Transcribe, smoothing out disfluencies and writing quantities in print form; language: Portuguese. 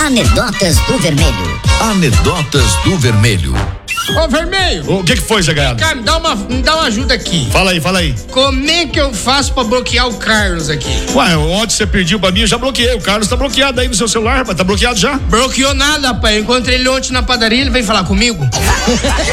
Anedotas do Vermelho. Anedotas do Vermelho. Ô, Vermelho! O que foi, Zé Gaiado? Cara, me dá uma ajuda aqui. Fala aí. Como é que eu faço pra bloquear o Carlos aqui? Ué, ontem você pediu pra mim, eu já bloqueei. O Carlos tá bloqueado aí no seu celular, rapaz. Tá bloqueado já? Bloqueou nada, rapaz. Eu encontrei ele ontem na padaria, ele veio falar comigo.